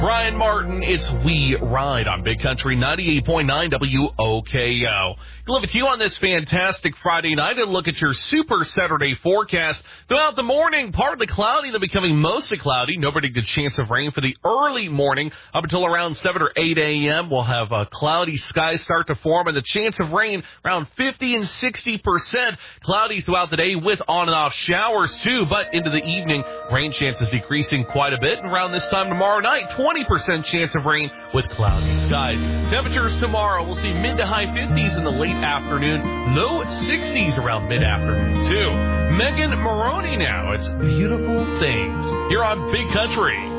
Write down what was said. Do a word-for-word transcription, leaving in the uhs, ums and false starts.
Brian Martin, it's We Ride on Big Country ninety-eight point nine W O K O. Live with you on this fantastic Friday night and look at your Super Saturday forecast. Throughout the morning, partly cloudy, then becoming mostly cloudy. No predicted chance of rain for the early morning. Up until around seven or eight a.m., we'll have uh, cloudy skies start to form and the chance of rain around fifty and sixty percent. Cloudy throughout the day with on and off showers too, but into the evening, rain chances decreasing quite a bit. And around this time tomorrow night, twenty percent chance of rain with cloudy skies. Temperatures tomorrow, we'll see mid to high fifties in the late afternoon, low sixties around mid-afternoon too. Megan Maroney now. It's Beautiful Things here on Big Country.